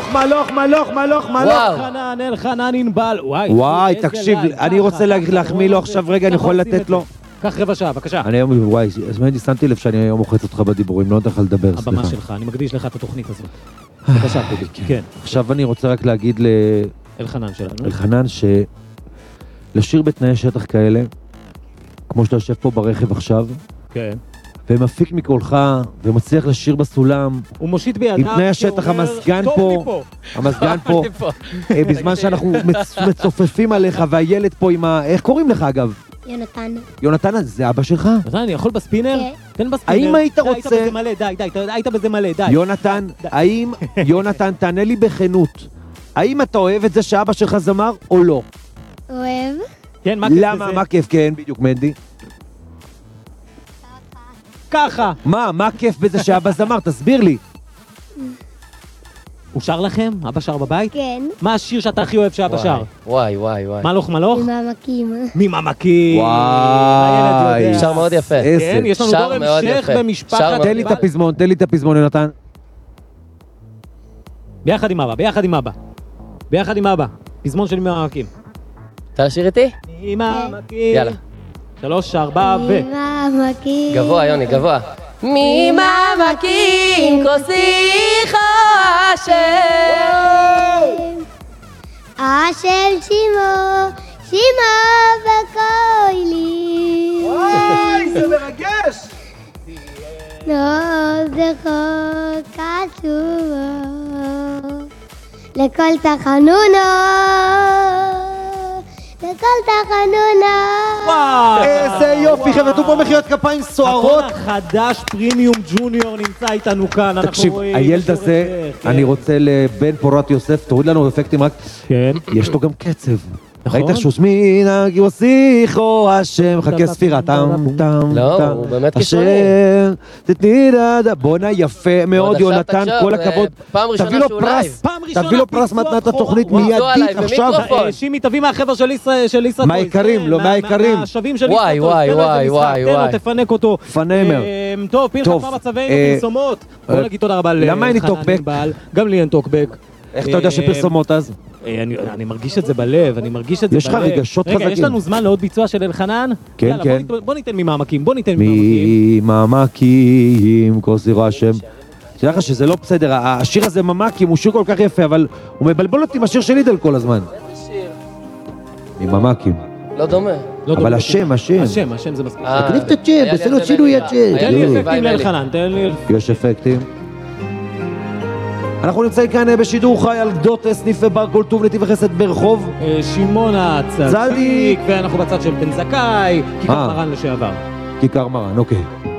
מלוך. חנן, אלחנן, ענבל. וואי, תקשיב, אני רוצה להחמיא לו עכשיו רגע, אני יכול לתת לו. קח רבע שעה, בבקשה. אני היום, וואי, שמתי לב שאני היום מוחץ אותך בדיבורים, לא נותן לך לדבר, סליחה. הבמה שלך, אני מקדיש לך את התוכנית הזאת. בבקשה, קובי. כן. עכשיו אני רוצה רק להגיד אלחנן שלנו. אלחנן לשיר בתנאי שטח כאלה, כמו שאתה יושב פה ברכב עכשיו, כן. ומפיק מקולך, ומצליח לשיר בסולם. הוא מושיט בידיו. עם תנאי השטח, המסגן פה, בזמן שאנחנו מצופפים עליך, והילד פה עם איך קוראים לך אגב? יונתן, זה אבא שלך? יונתן, אני יכול בספינר? כן. תן בספינר. האם היית רוצה... היית בזה מלא, די. יונתן, תענה לי בכנות. האם אתה אוהב את זה שאבא שלך זמר או לא? אוהב. כן, מה כיף בזה? למה? מה כיף? כן, בדיוק, מנדי. ככה. מה כיף בזה שאבא זמר? תסביר לי. הוא שר לכם? אבא שר בבית? כן. מה השיר שאתה הכי אוהב שאבא שר? וואי. מלוך? ממעמקים. ממעמקים. וואי. שר מאוד יפה. כן, יש לנו דור המשך במשפחת. תן לי את הפזמון, יונתן. ביחד עם אבא. פזמון של ממעמקים. אתה לשיר איתי? ממעמקים. יאללה. 3, 4 ו... ממעמקים. גבוה, יוני, גבוה. ממעמקים כוסיך השם שימו וקוילי. וואי, זה מרגש! זכו קצובו לכל תחנונו. איזה יופי, חבר'ה, תנו פה מחיאות כפיים סוערות. הקול החדש פרימיום ג'וניור נמצא איתנו כאן. תקשיב, הילד הזה, אני רוצה לבן פורת יוסף, תוריד לנו אפקטים רק. כן. יש לו גם קצב. נכון. ראית שושמי נגי ושיחו השם, חכה ספירה, טם. לא, הוא באמת כישוני. השם, תתני דדה, בונה יפה מאוד, יונתן, כל הכבוד. פעם ראשונה שהוא לייב. תביא לו פרס מתנת התוכנית מיידית עכשיו. שימי, תביא מהחבר'ה של ישראל. מהיקרים, לא מהיקרים. מהשווים של וואי. תן לו, תפנק אותו. פנמר. טוב, פנחס, מה מצבנו פרסומות? בוא נגיד תודה רבה למה אין לי טוקבק? גם לי אין טוקבק. איך אתה יודע שפרסומות אז? אני מרגיש את זה בלב, יש לך רגשות חזקים. רגע, יש לנו זמן לעוד ביצוע של אלחנן? כן, כן. בוא ניתן ממעמקים. ממעמקים, כוסירו השם. תדע לך שזה לא בסדר, השיר הזה ממעקים, הוא שיר כל כך יפה, אבל הוא מבלבל אותי עם השיר של לידל כל הזמן. ממעמקים. לא דומה. אבל השם. השם זה מספיק. תקניף את השם, בסדר שינוי השם. תן לי אפקטים לאלחנן, יש אפקטים. אנחנו נמצאים כאן בשידור חי על גדות סניף ובר כל טוב נתיב החסד ברחוב שמעון הצדיק, ואנחנו בצד של בן זכאי, כיכר מרן לשעבר. כיכר מרן, אוקיי.